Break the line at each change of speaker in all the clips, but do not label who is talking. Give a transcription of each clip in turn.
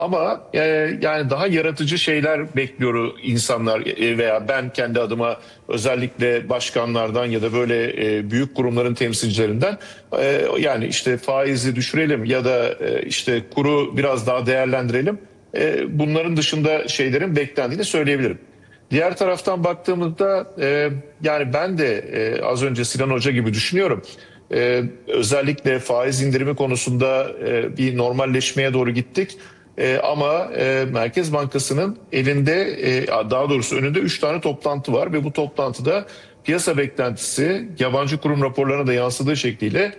Ama yani daha yaratıcı şeyler bekliyor insanlar, veya ben kendi adıma özellikle başkanlardan ya da böyle büyük kurumların temsilcilerinden, yani işte faizi düşürelim ya da işte kuru biraz daha değerlendirelim. Bunların dışında şeylerin beklendiğini söyleyebilirim. Diğer taraftan baktığımızda yani ben de az önce Sinan Hoca gibi düşünüyorum. Özellikle faiz indirimi konusunda bir normalleşmeye doğru gittik. Ama Merkez Bankası'nın elinde, daha doğrusu önünde 3 tane toplantı var ve bu toplantıda piyasa beklentisi yabancı kurum raporlarına da yansıdığı şekliyle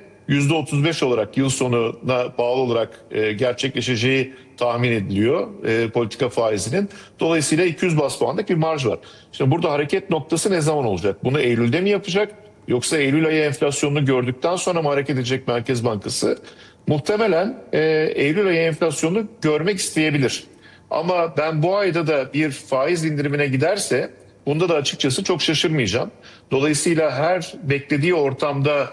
%35 olarak yıl sonuna bağlı olarak gerçekleşeceği tahmin ediliyor politika faizinin. Dolayısıyla 200 bas puanlık bir marj var. Şimdi burada hareket noktası ne zaman olacak? Bunu Eylül'de mi yapacak? Yoksa Eylül ayı enflasyonunu gördükten sonra mı hareket edecek Merkez Bankası? Muhtemelen Eylül ayı enflasyonunu görmek isteyebilir. Ama ben bu ayda da bir faiz indirimine giderse bunda da açıkçası çok şaşırmayacağım. Dolayısıyla her beklediği ortamda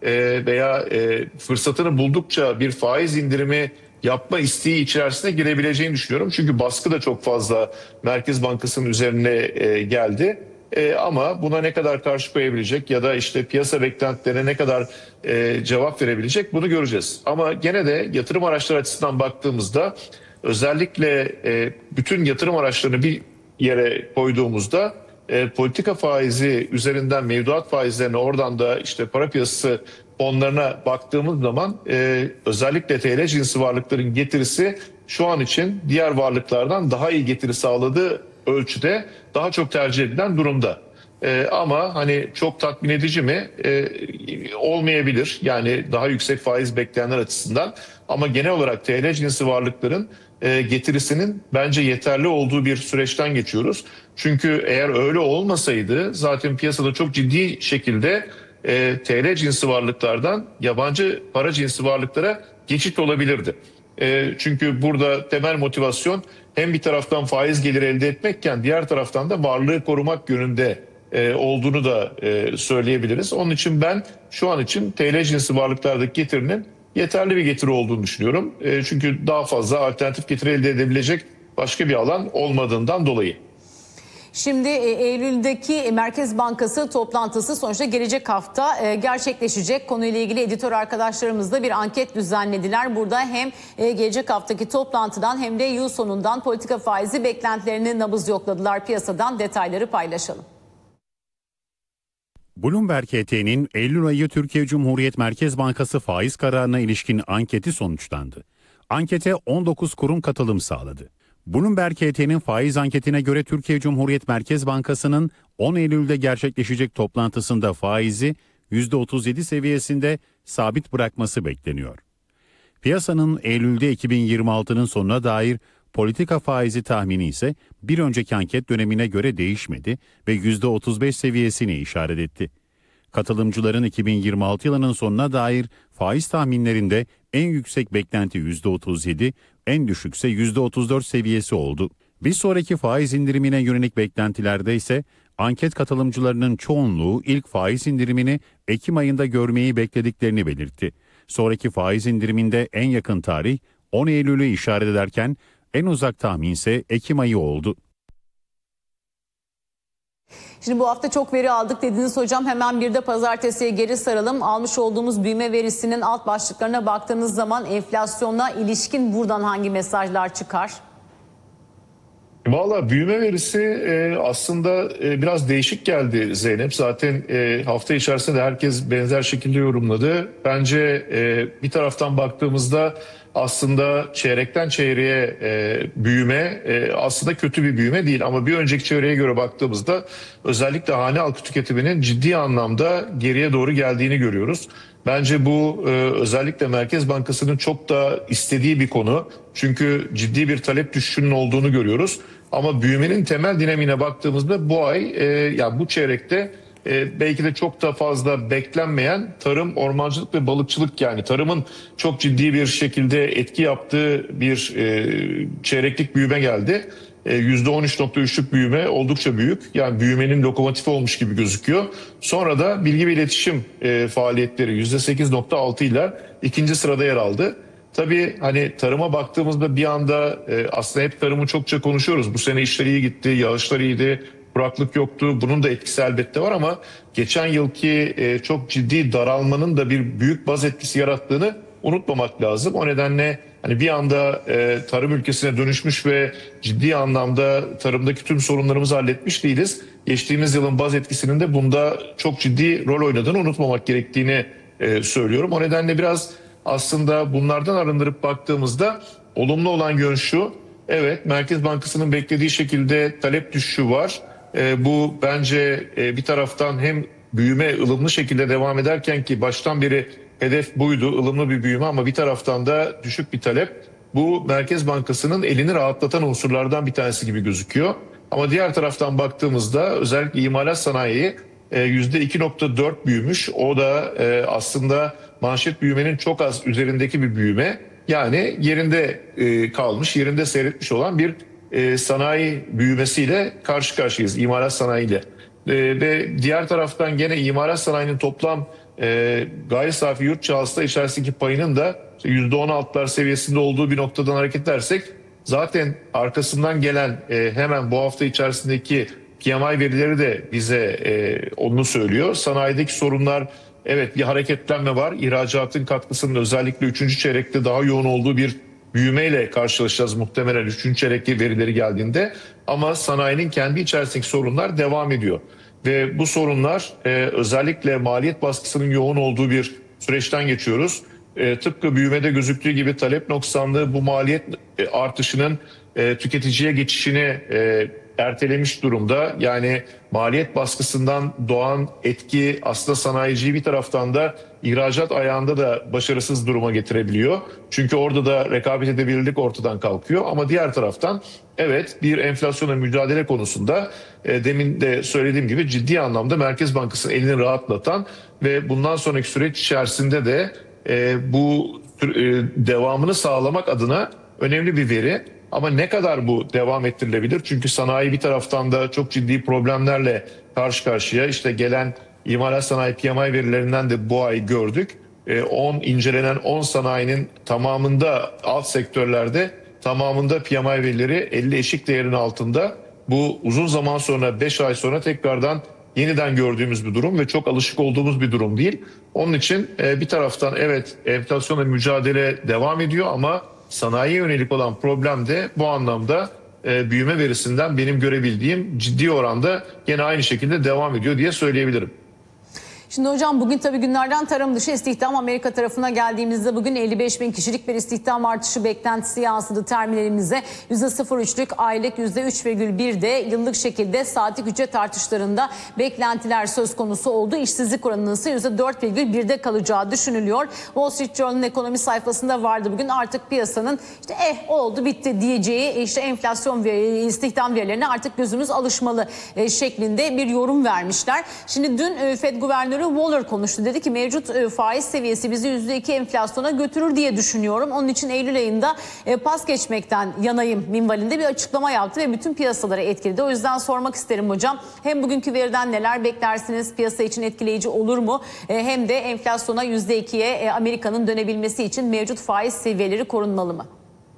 veya fırsatını buldukça bir faiz indirimi yapma isteği içerisine girebileceğini düşünüyorum. Çünkü baskı da çok fazla Merkez Bankası'nın üzerine geldi. Ama buna ne kadar karşı koyabilecek ya da işte piyasa beklentilerine ne kadar cevap verebilecek, bunu göreceğiz. Ama gene de yatırım araçları açısından baktığımızda özellikle bütün yatırım araçlarını bir yere koyduğumuzda politika faizi üzerinden mevduat faizlerine, oradan da işte para piyasası fonlarına baktığımız zaman özellikle TL cinsi varlıkların getirisi şu an için diğer varlıklardan daha iyi getiri sağladığı ölçüde daha çok tercih edilen durumda. Ama hani çok tatmin edici mi? Olmayabilir. Yani daha yüksek faiz bekleyenler açısından. Ama genel olarak TL cinsi varlıkların getirisinin bence yeterli olduğu bir süreçten geçiyoruz. Çünkü eğer öyle olmasaydı zaten piyasada çok ciddi şekilde TL cinsi varlıklardan yabancı para cinsi varlıklara geçiş olabilirdi. Çünkü burada temel motivasyon hem bir taraftan faiz geliri elde etmekken diğer taraftan da varlığı korumak yönünde olduğunu da söyleyebiliriz. Onun için ben şu an için TL cinsi varlıklardaki getirinin yeterli bir getiri olduğunu düşünüyorum. Çünkü daha fazla alternatif getiri elde edebilecek başka bir alan olmadığından dolayı.
Şimdi Eylül'deki Merkez Bankası toplantısı sonuçta gelecek hafta gerçekleşecek. Konuyla ilgili editör arkadaşlarımızla bir anket düzenlediler. Burada hem gelecek haftaki toplantıdan hem de yıl sonundan politika faizi beklentilerini nabız yokladılar. Piyasadan detayları paylaşalım.
Bloomberg HT'nin Eylül ayı Türkiye Cumhuriyet Merkez Bankası faiz kararına ilişkin anketi sonuçlandı. Ankete 19 kurum katılım sağladı. Bloomberg HT'nin faiz anketine göre Türkiye Cumhuriyet Merkez Bankası'nın 10 Eylül'de gerçekleşecek toplantısında faizi %37 seviyesinde sabit bırakması bekleniyor. Piyasanın Eylül'de 2026'nın sonuna dair politika faizi tahmini ise bir önceki anket dönemine göre değişmedi ve %35 seviyesini işaret etti. Katılımcıların 2026 yılının sonuna dair faiz tahminlerinde en yüksek beklenti %37, en düşükse %34 seviyesi oldu. Bir sonraki faiz indirimine yönelik beklentilerde ise anket katılımcılarının çoğunluğu ilk faiz indirimini Ekim ayında görmeyi beklediklerini belirtti. Sonraki faiz indiriminde en yakın tarih 10 Eylül'ü işaret ederken en uzak tahmin ise Ekim ayı oldu.
Şimdi bu hafta çok veri aldık dediniz hocam. Hemen bir de pazartesiye geri saralım. Almış olduğumuz büyüme verisinin alt başlıklarına baktığınız zaman enflasyona ilişkin buradan hangi mesajlar çıkar?
Valla büyüme verisi aslında biraz değişik geldi Zeynep. Zaten hafta içerisinde de herkes benzer şekilde yorumladı. Bence bir taraftan baktığımızda aslında çeyrekten çeyreğe büyüme aslında kötü bir büyüme değil. Ama bir önceki çeyreğe göre baktığımızda özellikle hane halkı tüketiminin ciddi anlamda geriye doğru geldiğini görüyoruz. Bence bu özellikle Merkez Bankası'nın çok da istediği bir konu. Çünkü ciddi bir talep düşüşünün olduğunu görüyoruz. Ama büyümenin temel dinamiğine baktığımızda bu ay, yani bu çeyrekte belki de çok da fazla beklenmeyen tarım, ormancılık ve balıkçılık, yani tarımın çok ciddi bir şekilde etki yaptığı bir çeyreklik büyüme geldi. %13.3'lük büyüme oldukça büyük. Yani büyümenin lokomotifi olmuş gibi gözüküyor. Sonra da bilgi ve iletişim faaliyetleri %8.6 ile ikinci sırada yer aldı. Tabii hani tarıma baktığımızda bir anda aslında hep tarımı çokça konuşuyoruz. Bu sene işler iyi gitti, yağışlar iyiydi, kuraklık yoktu. Bunun da etkisi elbette var ama geçen yılki çok ciddi daralmanın da bir büyük baz etkisi yarattığını unutmamak lazım. O nedenle hani bir anda tarım ülkesine dönüşmüş ve ciddi anlamda tarımdaki tüm sorunlarımızı halletmiş değiliz. Geçtiğimiz yılın baz etkisinin de bunda çok ciddi rol oynadığını unutmamak gerektiğini söylüyorum. O nedenle biraz aslında bunlardan arındırıp baktığımızda olumlu olan yön şu. Evet, Merkez Bankası'nın beklediği şekilde talep düşüşü var. Bu bence bir taraftan hem büyüme ılımlı şekilde devam ederken ki baştan beri hedef buydu, ılımlı bir büyüme ama bir taraftan da düşük bir talep. Bu Merkez Bankası'nın elini rahatlatan unsurlardan bir tanesi gibi gözüküyor. Ama diğer taraftan baktığımızda özellikle imalat sanayi %2,4 büyümüş. O da aslında manşet büyümenin çok az üzerindeki bir büyüme. Yani yerinde kalmış, yerinde seyretmiş olan bir sanayi büyümesiyle karşı karşıyayız, imalat sanayiyle. Ve diğer taraftan gene imalat sanayinin toplam gayri safi yurt hasıla içerisindeki payının da işte %16'lar seviyesinde olduğu bir noktadan hareket edersek zaten arkasından gelen hemen bu hafta içerisindeki PMI verileri de bize onu söylüyor. Sanayideki sorunlar, evet bir hareketlenme var. İhracatın katkısının özellikle 3. çeyrekte daha yoğun olduğu bir büyümeyle karşılaşacağız muhtemelen 3. çeyrekli verileri geldiğinde. Ama sanayinin kendi içerisindeki sorunlar devam ediyor. Ve bu sorunlar özellikle maliyet baskısının yoğun olduğu bir süreçten geçiyoruz. Tıpkı büyümede gözüktüğü gibi talep noksanlığı bu maliyet artışının tüketiciye geçişini ertelemiş durumda. Yani maliyet baskısından doğan etki aslında sanayiciyi bir taraftan da ihracat ayağında da başarısız duruma getirebiliyor. Çünkü orada da rekabet edebilirlik ortadan kalkıyor. Ama diğer taraftan evet bir enflasyona mücadele konusunda demin de söylediğim gibi ciddi anlamda Merkez Bankası'nın elini rahatlatan ve bundan sonraki süreç içerisinde de bu devamını sağlamak adına önemli bir veri. Ama ne kadar bu devam ettirilebilir? Çünkü sanayi bir taraftan da çok ciddi problemlerle karşı karşıya. İşte gelen imalat sanayi PMI verilerinden de bu ay gördük. İncelenen 10 sanayinin tamamında alt sektörlerde tamamında PMI verileri 50 eşik değerin altında. Bu uzun zaman sonra 5 ay sonra tekrardan yeniden gördüğümüz bir durum ve çok alışık olduğumuz bir durum değil. Onun için bir taraftan evet enflasyonla mücadele devam ediyor ama sanayiye yönelik olan problem de bu anlamda büyüme verisinden benim görebildiğim ciddi oranda yine aynı şekilde devam ediyor diye söyleyebilirim.
Şimdi hocam bugün tabii günlerden tarım dışı istihdam Amerika tarafına geldiğimizde bugün 55 bin kişilik bir istihdam artışı beklentisi yansıdı terminalimize. %0,3'lük aylık %3,1'de yıllık şekilde saatlik ücret artışlarında beklentiler söz konusu oldu. İşsizlik oranının ise %4,1'de kalacağı düşünülüyor. Wall Street Journal'ın ekonomi sayfasında vardı bugün artık piyasanın işte oldu bitti diyeceği işte enflasyon ve istihdam verilerine artık gözümüz alışmalı şeklinde bir yorum vermişler. Şimdi dün Fed Guvernörü Waller konuştu. Dedi ki mevcut faiz seviyesi bizi %2 enflasyona götürür diye düşünüyorum. Onun için Eylül ayında pas geçmekten yanayım minvalinde bir açıklama yaptı ve bütün piyasaları etkiledi. O yüzden sormak isterim hocam. Hem bugünkü veriden neler beklersiniz? Piyasa için etkileyici olur mu? Hem de enflasyona %2'ye Amerika'nın dönebilmesi için mevcut faiz seviyeleri korunmalı mı?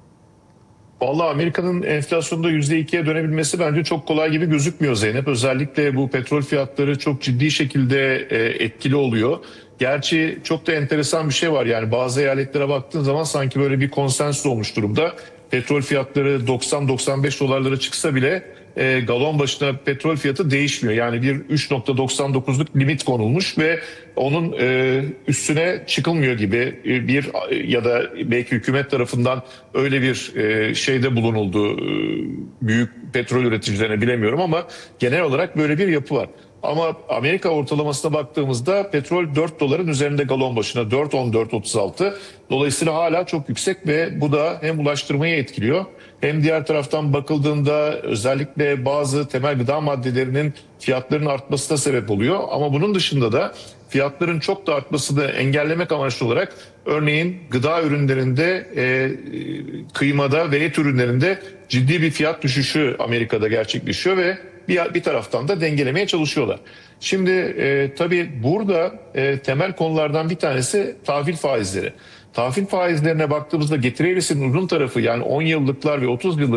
Vallahi Amerika'nın enflasyonda %2'ye dönebilmesi bence çok kolay gibi gözükmüyor Zeynep. Özellikle bu petrol fiyatları çok ciddi şekilde etkili oluyor. Gerçi çok da enteresan bir şey var, yani bazı eyaletlere baktığın zaman sanki böyle bir konsensüs olmuş durumda. Petrol fiyatları 90-95 dolarlara çıksa bile galon başına petrol fiyatı değişmiyor. Yani bir 3,99'luk limit konulmuş ve onun üstüne çıkılmıyor gibi bir ya da belki hükümet tarafından öyle bir şeyde bulunuldu büyük petrol üreticilerine, bilemiyorum ama genel olarak böyle bir yapı var. Ama Amerika ortalamasına baktığımızda petrol 4 doların üzerinde galon başına, 4.14-4.36. Dolayısıyla hala çok yüksek ve bu da hem ulaştırmayı etkiliyor hem diğer taraftan bakıldığında özellikle bazı temel gıda maddelerinin fiyatlarının artmasına sebep oluyor. Ama bunun dışında da fiyatların çok da artmasını engellemek amaçlı olarak örneğin gıda ürünlerinde, kıymada ve et ürünlerinde ciddi bir fiyat düşüşü Amerika'da gerçekleşiyor ve bir taraftan da dengelemeye çalışıyorlar. Şimdi tabii burada temel konulardan bir tanesi tahvil faizleri. Tahvil faizlerine baktığımızda getiri eğrisinin uzun tarafı, yani 10 yıllıklar ve 30 yıllık